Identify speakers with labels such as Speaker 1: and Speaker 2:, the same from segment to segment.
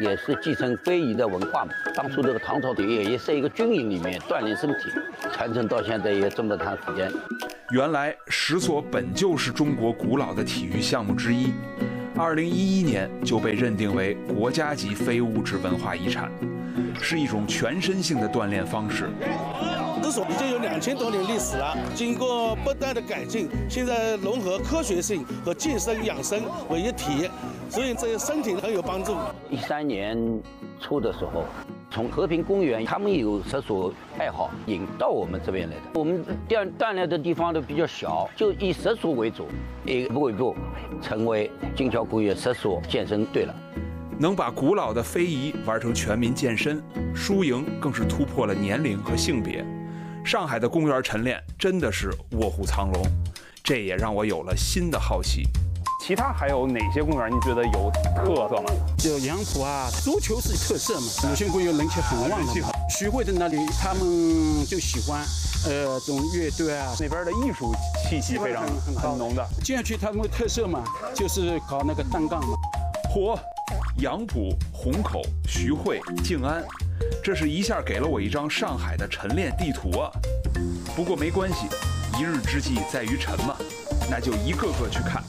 Speaker 1: 也是继承非遗的文化嘛。当初这个唐朝的也是一个军营里面锻炼身体，传承到现在也这么长时间。
Speaker 2: 原来石锁本就是中国古老的体育项目之一，2011年就被认定为国家级非物质文化遗产，是一种全身性的锻炼方式。
Speaker 3: 石锁已经有2000多年历史了，经过不断的改进，现在融合科学性和健身养生为一体，所以对身体很有帮助。
Speaker 1: 13年初的时候，从和平公园他们有石锁爱好引到我们这边来的。我们锻炼的地方都比较小，就以石锁为主，一步一步成为金桥公园石锁健身队了。
Speaker 2: 能把古老的非遗玩成全民健身，输赢更是突破了年龄和性别。上海的公园晨练真的是卧虎藏龙，这也让我有了新的好奇。
Speaker 4: 其他还有哪些公园你觉得有特色吗？
Speaker 3: 就杨浦啊，足球是特色嘛，鲁迅公园人气很旺的。徐汇的那里他们就喜欢这种乐队啊，
Speaker 4: 那边的艺术气息非常很浓的。
Speaker 3: 建阡区他们的特色嘛，就是搞那个单杠嘛。
Speaker 2: 嚯，杨浦、虹口、徐汇、静安，这是一下给了我一张上海的晨练地图啊！不过没关系，一日之计在于晨嘛，那就一个个去看。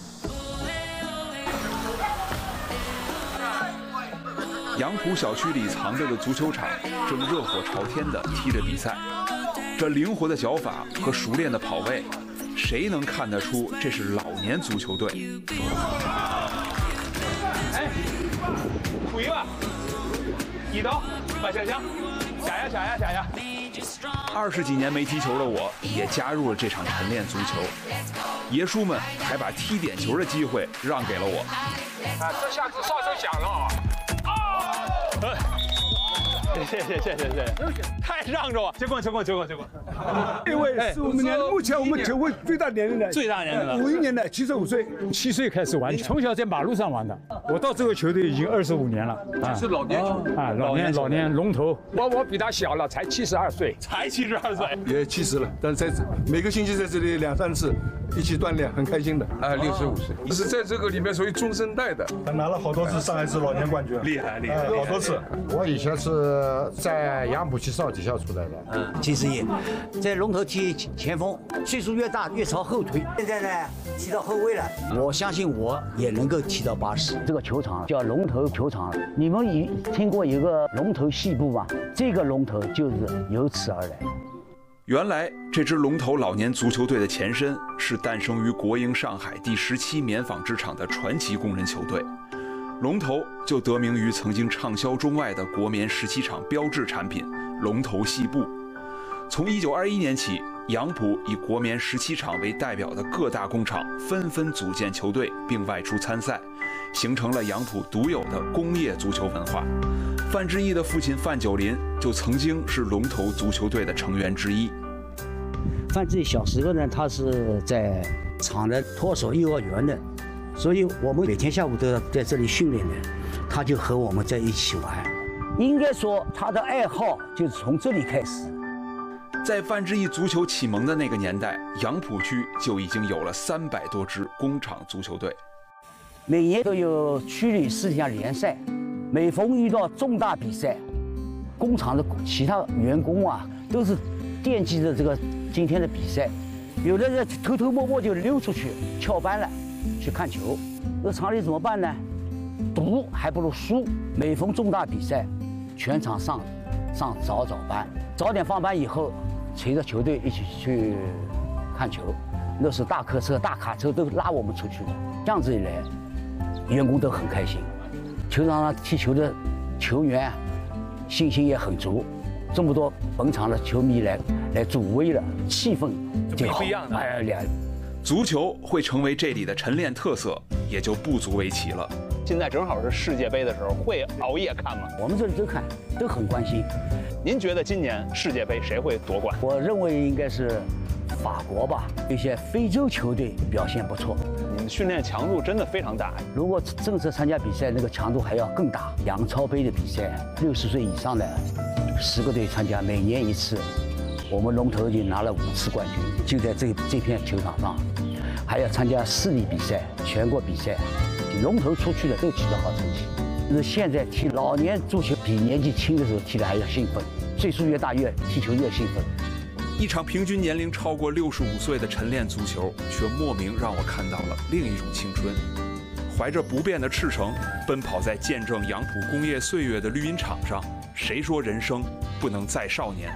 Speaker 2: 杨浦小区里藏着的足球场正热火朝天地踢着比赛，这灵活的脚法和熟练的跑位，谁能看得出这是老年足球队？
Speaker 4: 哎，数一吧，一刀，把下枪，下呀！20几年没踢球的我，也加入了这场晨练足球。爷叔们还把踢点球的机会让给了我。
Speaker 5: 啊，这下子哨声响了啊！
Speaker 4: 谢谢，太让着我，结棍。
Speaker 6: 这位是我们目前我们球会最大年龄的，51年的，75岁
Speaker 7: ，7岁开始玩，从小在马路上玩的。我到这个球队已经25年了，
Speaker 5: 是老年球
Speaker 7: 啊，老年龙头。
Speaker 5: 我比他小了，才72岁，
Speaker 6: 也70了，但是每个星期在这里2、3次一起锻炼，很开心的。
Speaker 5: 啊，65岁，你是在这个里面属于中生代的。
Speaker 6: 他拿了好多次上海市老年冠军，
Speaker 4: 厉害，
Speaker 6: 好多次。
Speaker 8: 我以前是在杨浦区少体校出来的
Speaker 9: 70爷，在龙头踢前锋，岁数越大越朝后退。现在呢，踢到后卫了，我相信我也能够踢到80。
Speaker 10: 这个球场叫龙头球场，你们听过一个龙头戏部吗？这个龙头就是由此而来。
Speaker 2: 原来这支龙头老年足球队的前身是诞生于国营上海第17棉纺织厂的传奇工人球队。龙头就得名于曾经畅销中外的国棉17厂标志产品龙头细布。从1921年起，杨浦以国棉17厂为代表的各大工厂纷纷组建球队并外出参赛，形成了杨浦独有的工业足球文化。范志毅的父亲范九龄就曾经是龙头足球队的成员之一。
Speaker 9: 范志毅小时候呢，他是在厂的托手幼儿园的，所以我们每天下午都要在这里训练的，他就和我们在一起玩。
Speaker 10: 应该说他的爱好就是从这里开始。
Speaker 2: 在范志毅足球启蒙的那个年代，杨浦区就已经有了300多支工厂足球队。
Speaker 10: 每年都有区里4项联赛，每逢遇到重大比赛，工厂的其他员工啊都是惦记着这个今天的比赛，有的人偷偷摸摸就溜出去翘班了去看球。这厂里怎么办呢？赌还不如输。每逢重大比赛，全场上早班，早点放班以后，随着球队一起去看球。那是大客车、大卡车都拉我们出去的，这样子一来，员工都很开心。球场上踢球的球员信心也很足，这么多本场的球迷来助威了，气氛就好。
Speaker 4: 不一样的。
Speaker 2: 足球会成为这里的晨练特色，也就不足为奇了。
Speaker 4: 现在正好是世界杯的时候，会熬夜看吗？
Speaker 10: 我们这里都看，都很关心。
Speaker 4: 您觉得今年世界杯谁会夺冠？
Speaker 10: 我认为应该是法国吧，一些非洲球队表现不错。
Speaker 4: 你们训练强度真的非常大。
Speaker 10: 如果正式参加比赛，那个强度还要更大。杨超杯的比赛，60岁以上的10个队参加，每年一次。我们龙头已经拿了5次冠军，就在这片球场上，还要参加市里比赛、全国比赛，龙头出去的都取得好成绩。 是现在踢老年足球比年纪轻的时候踢的还要兴奋，岁数越大越踢球越兴奋。
Speaker 2: 一场平均年龄超过65岁的晨练足球，却莫名让我看到了另一种青春。怀着不变的赤诚，奔跑在见证杨浦工业岁月的绿茵场上，谁说人生不能再少年？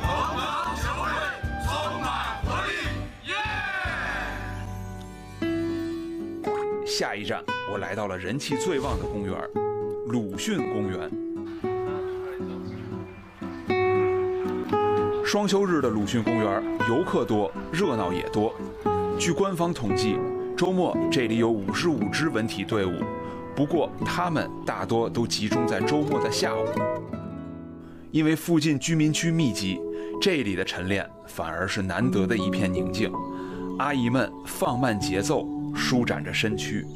Speaker 2: 下一站，我来到了人气最旺的公园——鲁迅公园。双休日的鲁迅公园，游客多，热闹也多。据官方统计，周末这里有55支文体队伍，不过他们大多都集中在周末的下午。因为附近居民区密集，这里的晨练反而是难得的一片宁静。阿姨们放慢节奏，舒展着身躯。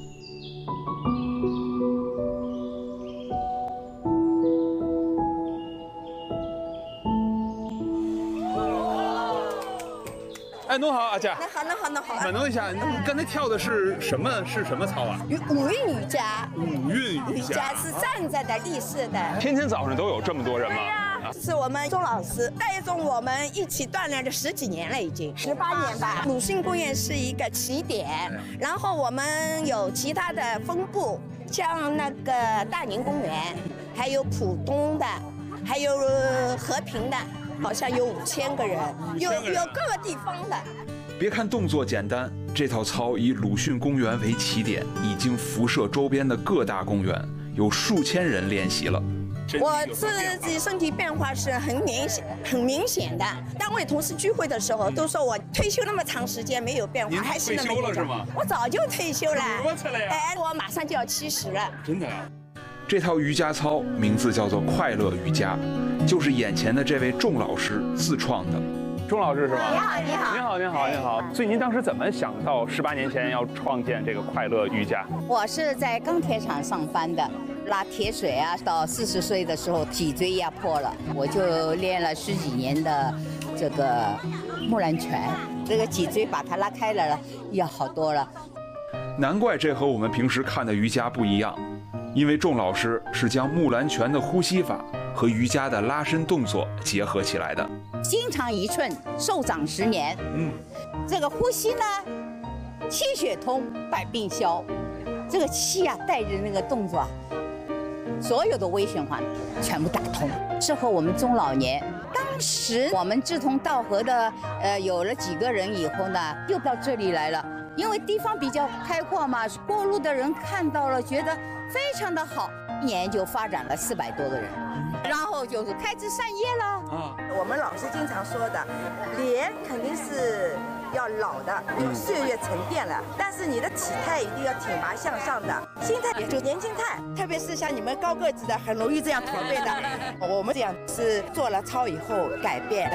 Speaker 4: 哎，侬好，阿姐。
Speaker 11: 侬好。
Speaker 4: 问侬一下，你刚才跳的是什么操啊？
Speaker 11: 五运瑜伽。
Speaker 4: 五运瑜伽
Speaker 11: 是站着的立式的。
Speaker 4: 天天早上都有这么多人吗？
Speaker 11: 是我们钟老师带动我们一起锻炼了10几年了，已经18年吧。鲁迅公园是一个起点，然后我们有其他的分部，像那个大宁公园，还有浦东的，还有和平的，好像有5000个人，有各个地方的。
Speaker 2: 别看动作简单，这套操以鲁迅公园为起点，已经辐射周边的各大公园，有数千人练习了。
Speaker 11: 我自己身体变化是很明显的。单位同事聚会的时候都说我退休那么长时间没有变化，还是那么。
Speaker 4: 退休了是吗？
Speaker 11: 我早就退休了。
Speaker 4: 多次了呀？
Speaker 11: 哎，我马上就要70了。
Speaker 4: 真的呀？
Speaker 2: 这套瑜伽操名字叫做快乐瑜伽，就是眼前的这位仲老师自创的。
Speaker 4: 钟老师是吗？
Speaker 11: 你好，你好，
Speaker 4: 您好，您好，您好。所以您当时怎么想到18年前要创建这个快乐瑜伽？
Speaker 12: 我是在钢铁厂上班的，拉铁水啊，到40岁的时候脊椎压迫了，我就练了10几年的这个木兰拳，这个脊椎把它拉开了，要好多了。
Speaker 2: 难怪这和我们平时看的瑜伽不一样，因为仲老师是将木兰拳的呼吸法和瑜伽的拉伸动作结合起来的。
Speaker 12: 心长1寸，寿长10年。这个呼吸呢，气血通，百病消。这个气啊，带着那个动作啊，所有的微循环全部打通，适合我们中老年。当时我们志同道合的，有了几个人以后呢，又到这里来了，因为地方比较开阔嘛，过路的人看到了，觉得非常的好，1年就发展了400多个人。然后就是开枝散叶了。
Speaker 11: 我们老师经常说的，脸肯定是要老的，因为岁月沉淀了，但是你的体态一定要挺拔向上的，心态也就年轻态，特别是像你们高个子的，很容易这样驼背的。我们这样是做了操以后改变的。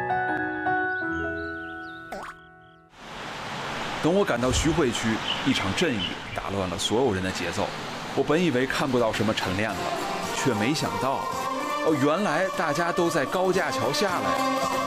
Speaker 2: 等我赶到徐汇区，一场阵雨打乱了所有人的节奏。我本以为看不到什么晨练了，却没想到，原来大家都在高架桥下了呀。